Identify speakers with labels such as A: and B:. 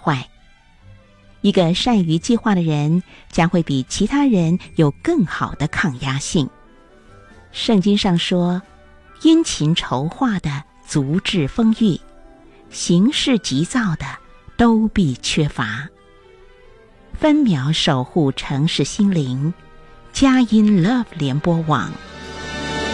A: 坏。一个善于计划的人将会比其他人有更好的抗压性。圣经上说，殷勤筹划的足致丰裕，行事急躁的都必缺乏。分秒守护城市心灵，佳音 Love 联播网。